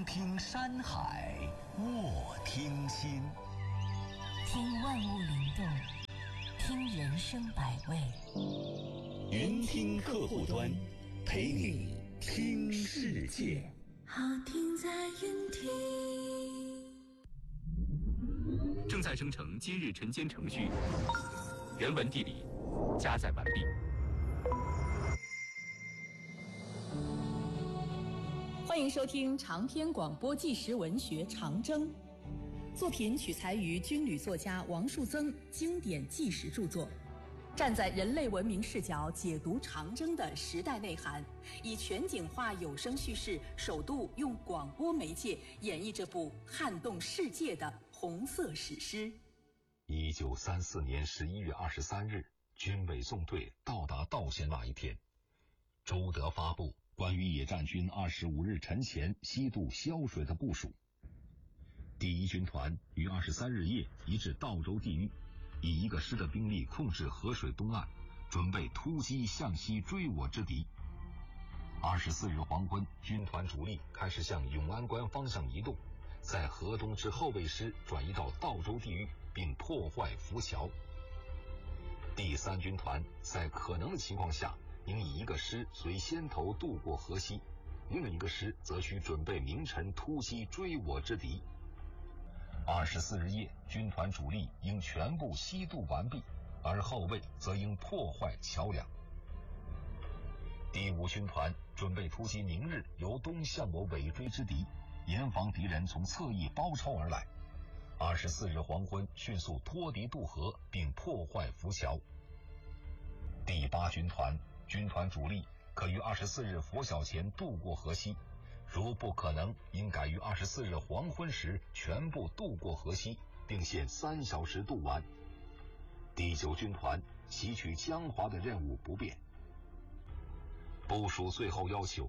倾听山海，卧听心。 听万物灵动，听人生百味。 云听客户端，陪你听世界。 好听在云听。 正在生成今日晨间程序，人文地理加载完毕。 欢迎收听长篇广播纪实文学《长征》，作品取材于军旅作家王树增经典纪实著作，站在人类文明视角解读长征的时代内涵，以全景化有声叙事，首度用广播媒介演绎这部撼动世界的红色史诗。 1934年11月23日，军委纵队到达道县那一天，周德发布关于野战军25日晨前西渡萧水的部署。第一军团于23日夜移至道州地域，以1个师的兵力控制河水东岸，准备突击向西追我之敌。24日黄昏，军团主力开始向永安关方向移动，在河东之后备师转移到道州地域，并破坏浮桥。第三军团在可能的情况下，应以1个师随先头渡过河西，另1个师则需准备明晨突击追我之敌。24日夜，军团主力应全部西渡完毕，而后卫则应破坏桥梁。第五军团准备突击明日由东向我尾追之敌，严防敌人从侧翼包抄而来。24日黄昏，迅速脱敌渡河，并破坏浮桥。第八军团军团主力可于24日拂晓前渡过河西，如不可能，应改于24日黄昏时全部渡过河西，并限3小时渡完。第九军团袭取江华的任务不变。部署最后要求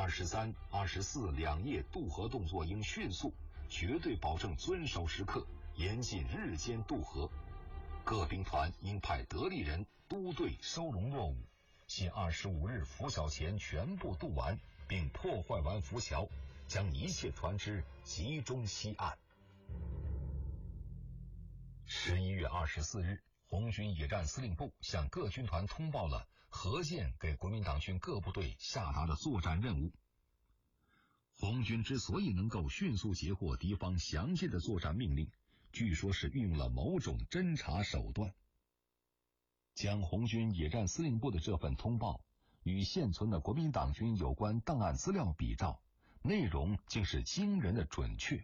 ，23、24两夜渡河动作应迅速，绝对保证遵守时刻，严禁日间渡河。各兵团应派得力人督队收容落伍，系25日拂晓前全部渡完，并破坏完浮桥，将一切船只集中西岸。11月24日，红军野战司令部向各军团通报了何健给国民党军各部队下达的作战任务。红军之所以能够迅速截获敌方详细的作战命令，据说是运用了某种侦察手段。将红军野战司令部的这份通报与现存的国民党军有关档案资料比照，内容竟是惊人的准确。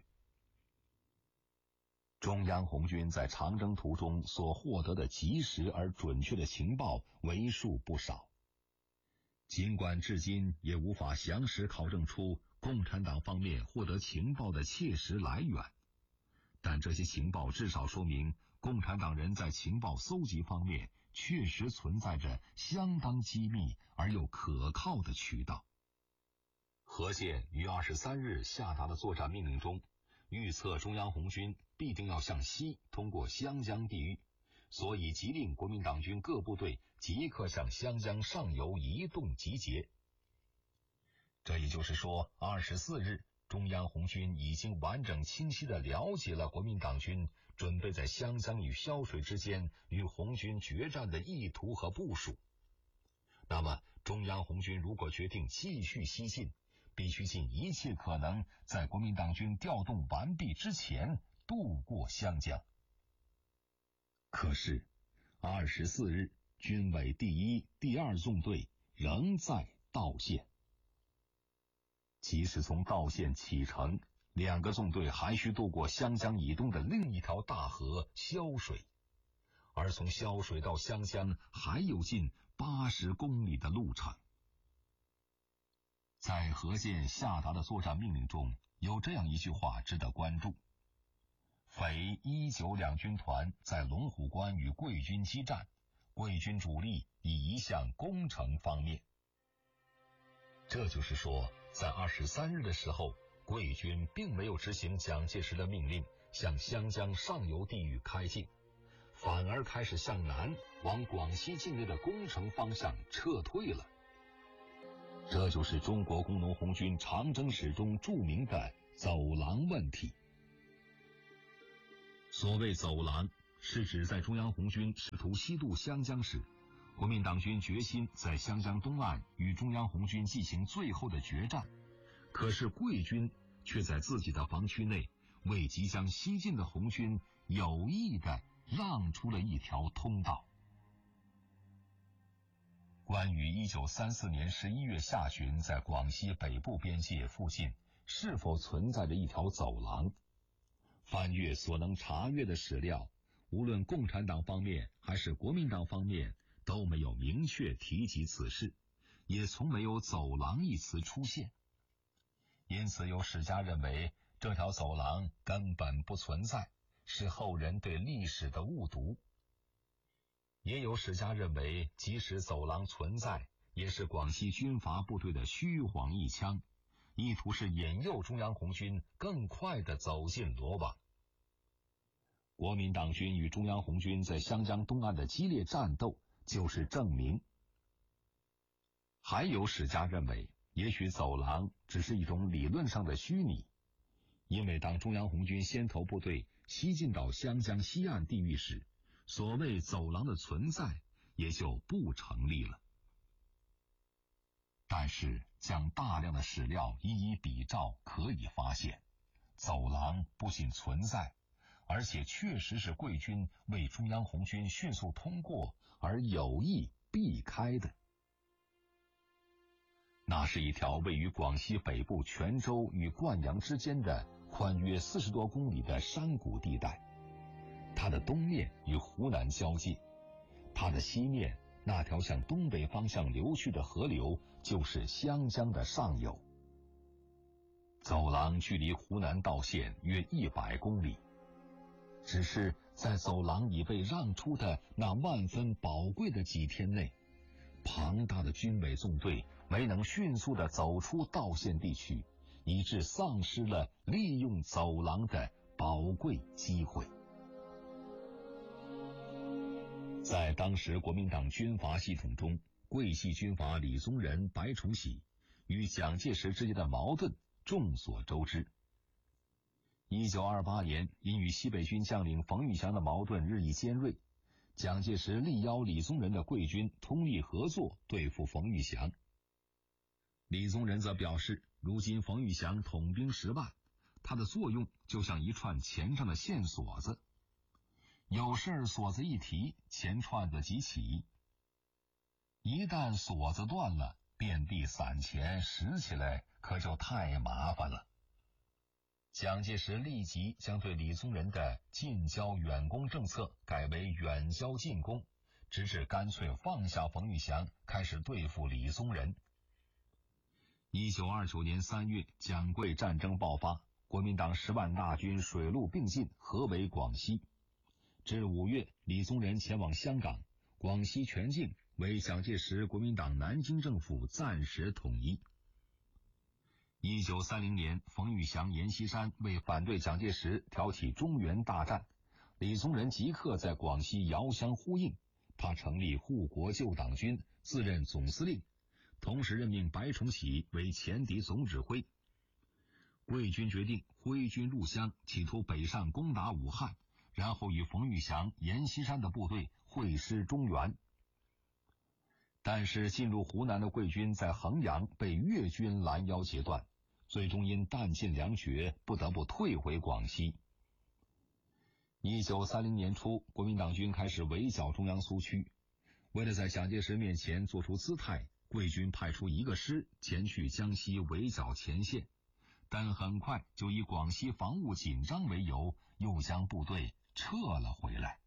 中央红军在长征途中所获得的及时而准确的情报为数不少，尽管至今也无法详实考证出共产党方面获得情报的切实来源，但这些情报至少说明共产党人在情报搜集方面确实存在着相当机密而又可靠的渠道。何健于23日下达的作战命令中，预测中央红军必定要向西通过湘江地域，所以急令国民党军各部队即刻向湘江上游移动集结。这也就是说，24日中央红军已经完整清晰地了解了国民党军准备在湘江与萧水之间与红军决战的意图和部署。那么中央红军如果决定继续西进，必须尽一切可能在国民党军调动完毕之前渡过湘江。可是24日军委第1、第2纵队仍在道县。即使从道县启程，2个纵队还需渡过湘江以东的另一条大河萧水，而从萧水到湘江还有近80公里的路程。在何健下达的作战命令中，有这样一句话值得关注：匪1、9两军团在龙虎关与桂军激战，桂军主力已移向攻城方面。这就是说，在23日的时候，桂军并没有执行蒋介石的命令向湘江上游地域开进，反而开始向南往广西境内的攻城方向撤退了。这就是中国工农红军长征史中著名的走廊问题。所谓走廊，是指在中央红军试图西渡湘江时，国民党军决心在湘江东岸与中央红军进行最后的决战，可是桂军却在自己的防区内为即将西进的红军有意地让出了一条通道。关于1934年11月下旬在广西北部边界附近是否存在着一条走廊，翻阅所能查阅的史料，无论共产党方面还是国民党方面都没有明确提及此事，也从没有走廊一词出现。因此有史家认为这条走廊根本不存在，是后人对历史的误读。也有史家认为即使走廊存在，也是广西军阀部队的虚晃一枪，意图是引诱中央红军更快地走进罗网。国民党军与中央红军在湘江东岸的激烈战斗就是证明。还有史家认为，也许走廊只是一种理论上的虚拟，因为当中央红军先头部队西进到湘江西岸地域时，所谓走廊的存在也就不成立了。但是将大量的史料一一比照，可以发现，走廊不仅存在，而且确实是桂军为中央红军迅速通过而有意避开的。那是一条位于广西北部泉州与灌阳之间的宽约40多公里的山谷地带，它的东面与湖南交界，它的西面那条向东北方向流去的河流就是湘江的上游。走廊距离湖南道线约100公里，只是在走廊已被让出的那万分宝贵的几天内，庞大的军委纵队没能迅速地走出道线地区，以致丧失了利用走廊的宝贵机会。在当时国民党军阀系统中，桂系军阀李宗仁、白崇禧与蒋介石之间的矛盾众所周知。1928年，因与西北军将领冯玉祥的矛盾日益尖锐，蒋介石力邀李宗仁的桂军通力合作对付冯玉祥。李宗仁则表示，如今冯玉祥统兵10万，他的作用就像一串钱上的线索子，有事锁子一提，钱串子即起。一旦锁子断了，遍地散钱拾起来可就太麻烦了。蒋介石立即将对李宗仁的近交远攻政策改为远交近攻，直至干脆放下冯玉祥，开始对付李宗仁。1929年3月，蒋桂战争爆发，国民党10万大军水陆并进，合围广西。至5月，李宗仁前往香港，广西全境为蒋介石国民党南京政府暂时统一。1930年，冯玉祥、阎锡山为反对蒋介石挑起中原大战，李宗仁即刻在广西遥相呼应，他成立护国救党军，自任总司令，同时任命白崇禧为前敌总指挥。桂军决定挥军入湘，企图北上攻打武汉，然后与冯玉祥、阎锡山的部队会师中原。但是进入湖南的桂军在衡阳被粤军拦腰截断，最终因弹尽粮绝，不得不退回广西。1930年初，国民党军开始围剿中央苏区，为了在蒋介石面前做出姿态，桂军派出1个师前去江西围剿前线，但很快就以广西防务紧张为由，又将部队撤了回来。